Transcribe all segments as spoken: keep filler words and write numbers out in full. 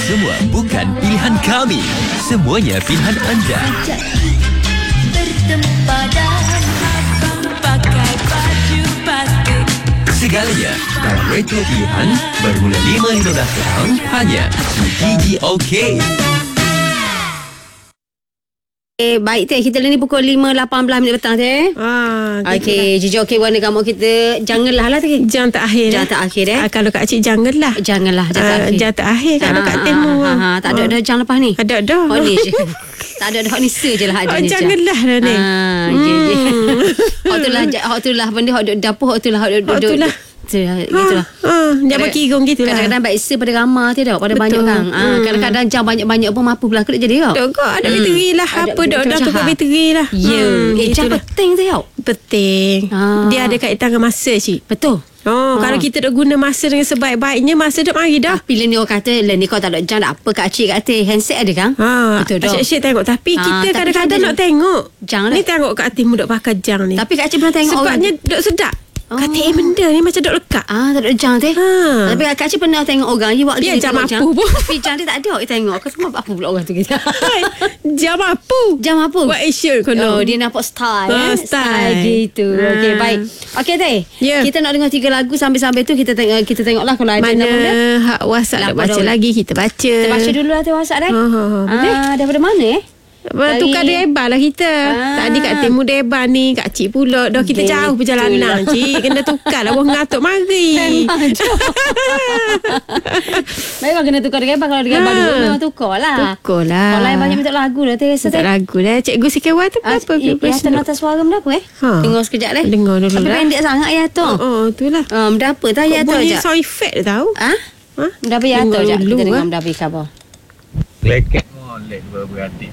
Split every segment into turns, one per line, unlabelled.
semua bukan pilihan kami. Semuanya pilihan anda. Bertemu pada abang pakai baju batik. Segalanya dalam retro pilihan bermula lima hingga lima belas tahun hanya di D J OK.
Eh, baik teh, kita ni pukul lima lapan belas minit petang teh.
Ah,
okey, J J OK warna gamuk kita. Janganlah lah teh.
Jangan tak akhir.
Jangan tak akhir eh.
Ah, kalau Kak Cik janganlah.
Janganlah jangan tak
Ah,
akhir.
jangan tak akhir kalau Kak Temu.
Ha, ha, tak ada dah jang lepas ni.
Ada dah.
Oh ni je. Tak ada dah ni se je lah ada
Oh,
ni.
janganlah dah ni.
Ha, je je. Hak tu lah, hak tu lah benda hak duduk dapur, hak tu lah hak duduk.
Hak tu lah.
Gitulah.
Ah, jangan berkirung gitulah.
Kadang-kadang baik se pada ramah tu dah, pada
Betul.
banyak orang. Ha,
Hmm.
kadang-kadang jam banyak-banyak pun mampu belah kena jadi tau.
Dok kau ada bateri lah.
Ada
Apa dok dah
macam
tukar
ha.
bateri lah.
Ya,
Hmm,
eh, jam
itulah.
penting tu tau.
Penting.
Ah.
Dia ada kaitan dengan masa, Cik.
Betul.
Oh,
Ah.
kalau kita dok guna masa dengan sebaik-baiknya, masa dok mari dah.
Tapi ni orang kata lah ni kau tak ada jam tak apa Kak Cik kat atas handset ada kan?
Ha,
Betul dah.
asyik-asyik tengok. Tapi
Ah,
kita
tapi
kadang-kadang
ada
nak tengok.
Jang
Ni
dah.
tengok Kak Tim dok pakai jang ni.
Tapi Kak Cik pernah tengok
Sebabnya
orang.
dok sedap.
Oh.
Kata eh benda ni macam dok lekat.
Ah, tak ada jam teh.
Ha.
Tapi Kak Cik pernah tengok orang you waktu
Biar
dia
jam
tengok
apa pun.
Tapi jam dia tak ada awak tengok. Kau semua apa pula orang tu kita.
Jam apa?
Jam apa?
Buat Asia
Oh,
kono.
dia nampak style.
Ah,
eh?
style.
gitu.
Ah.
Okey, baik. Okey teh.
Ya.
Kita nak dengar tiga lagu sambil-sambil tu kita tengok kita tengoklah kalau ada
Mana
nama benda.
hak WhatsApp
Lah,
nak baca
pada-
lagi, kita baca.
Kita baca dulu lah tu WhatsApp dah.
Ha, ha, ha. Boleh?
Ah, daripada mana eh? Dari-
Tukar debar lah kita.
Ah.
Tadi Kak Timu debar ni, Kak Cik pula. Dah kita
Gitu
jauh perjalanan,
lah.
Cik. Kena tukar lah. Wah ngatuk mari.
Memang je. Memang kena tukar dengan kalau dengan
Ha.
baru memang tukar lah.
Tukar lah.
Kalau lain banyak minta lagu dah teh.
Tak lagu lah. Cikgu Sikewa tu
Ah,
apa?
eh, ya, nota suara berapa eh?
Ha.
Dengar sekejap eh.
Dengar dulu
Tapi
lah.
pendek sangat ya tu.
Oh, oh tu lah.
Um, berapa tah ya tu
Bunyi
je?
sound effect tau.
Ha?
Ha?
Berapa ya tu
Dengar
je?
dulu,
Kita dengar
ah.
berapa khabar.
Leket molek berberatik.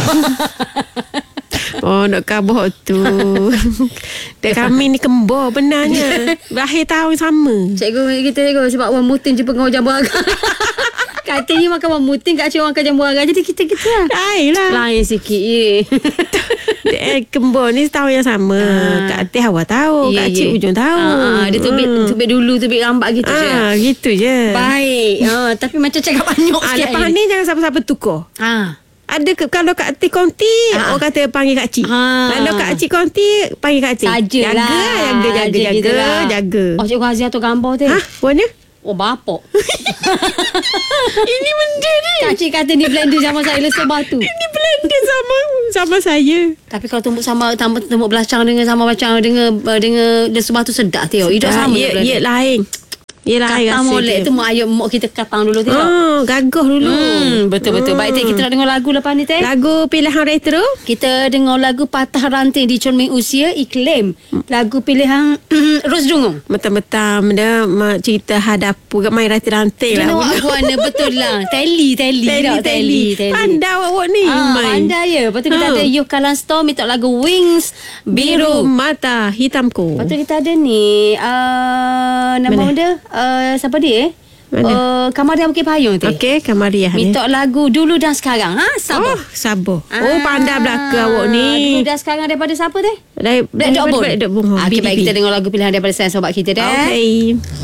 Oh, nak kabur tu. Dan kami ni kembar benarnya. Berakhir tahun sama.
Cikgu kita cikgu sebab orang mutin jumpa dengan orang jambu agar. Katanya makan orang mutin, kat cik orang makan jambu agar. Jadi kita kita lah.
Lain lah.
Lain sikit ye.
Eh, kembar ni setahun yang sama.
Ah.
Kak Teh awal tahun.
Ya,
Kak Cik
ya.
ujung tahun.
Ah, dia tubik
Hmm.
tubik dulu, tubik rambat gitu je.
Ah, gitu je.
Baik. Ah, tapi macam cakap banyak
Ah,
sikit.
lepas ni jangan siapa-siapa tukar.
Ah.
Ada ke, kalau Kak Teh konti,
Ah.
orang kata panggil Kak Cik.
Ah.
Kalau Kak Cik konti, panggil Kak Teh.
Sajalah.
Jaga, jaga, jaga,
Saja gitu
jaga,
lah.
jaga.
Oh, Cikgu Hazia tu gambar tu.
Hah? Warna?
Oh, bapak.
Ini benda ni.
Kak Cik kata ni blender sama saya lesuk batu.
Ini blender sama sama saya.
Tapi kalau tumbuk sama tambah tumbuk belacang dengan sama macam dengan uh, dengan lesuk batu sedap tengok. Hidup
Ah,
sama.
ya, ya lain. Ya lain
Katang
rasa
molek
dia.
tu mak ayah mak kita katang dulu tengok.
Oh, gagah dulu.
Hmm, betul-betul. Baik, Tek, kita nak dengar lagu lepas ni, Tek.
Lagu pilihan retro.
Kita dengar lagu Patah Ranting di Cermin Usia, Iklim. Lagu pilihan Ros Dungung.
Betul-betul dia mak cerita hadapu kat main ranting-ranting
Dia
lah.
nak aku mana betul lah. Teli, teli.
Teli,
tak?
teli. Pandai awak ni.
Ah,
main.
pandai ya. Lepas tu kita
Ha.
ada Yuh Kalan Store minta lagu Wings Biru.
Biru mata hitamku.
Lepas tu kita ada ni uh, nama
Mana?
dia uh, siapa dia eh?
Mana?
Uh, Kamaria Bukit Payung tu.
Okey, Kamariah ni.
Minta lagu Dulu dan Sekarang. Ha, sabar.
Oh, sabar. Oh, pandai belaka awak ni.
Dulu dan Sekarang daripada siapa teh?
Dari
Black Dog Bone.
Black Dog Bone.
Okey, baik, kita dengar lagu pilihan daripada saya sobat kita dah.
Okey.